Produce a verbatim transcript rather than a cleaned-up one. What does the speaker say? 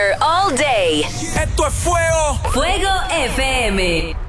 power all day. Esto es fuego. Fuego F M.